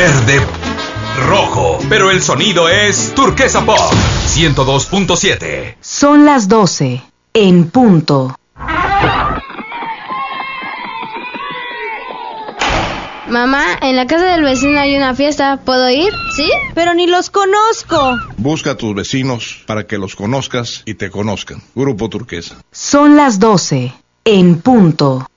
verde, rojo, pero el sonido es Turquesa Pop 102.7. Son las 12 en punto. Mamá, en la casa del vecino hay una fiesta, ¿puedo ir? ¿Sí? Pero ni los conozco. Busca a tus vecinos para que los conozcas y te conozcan. Grupo Turquesa. Son las 12 en punto.